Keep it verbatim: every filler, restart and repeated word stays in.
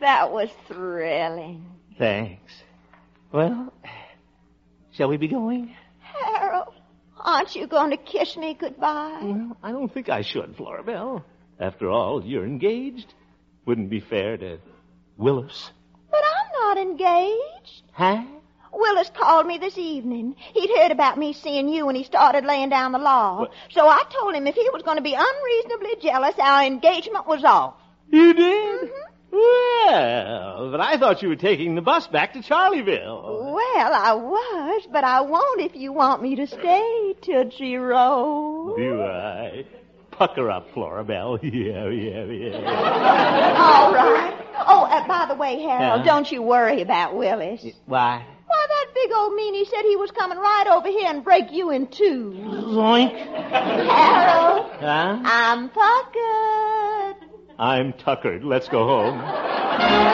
that was thrilling. Thanks. Well, shall we be going? Harold, aren't you going to kiss me goodbye? Well, I don't think I should, Florabelle. After all, you're engaged. Wouldn't be fair to Willis. But I'm not engaged. Huh? Willis called me this evening. He'd heard about me seeing you when he started laying down the law. What? So I told him if he was going to be unreasonably jealous, our engagement was off. You did? Mm-hmm. Well, but I thought you were taking the bus back to Charlieville. Well, I was, but I won't if you want me to stay, Tootsie Roll. Do I? Pucker up, Florabelle. Yeah, yeah, yeah. All right. Oh, uh, by the way, Harold, uh, don't you worry about Willis. Why? Why, that big old meanie said he was coming right over here and break you in two. Zoink. Harold. Huh? I'm puckered. I'm tuckered. Let's go home.